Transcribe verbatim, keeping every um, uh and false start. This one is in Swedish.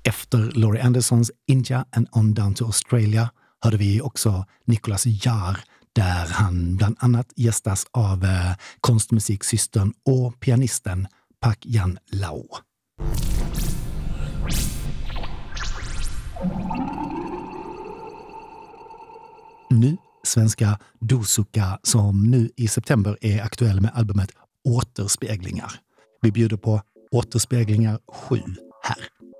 Efter Laurie Andersons India and On Down to Australia hörde vi också Nicholas Jarre, där han bland annat gästas av eh, konstmusiksystern och pianisten Pak Yan Lau. Nu svenska Dosuka, som nu i september är aktuell med albumet Återspeglingar. Vi bjuder på Återspeglingar sju här.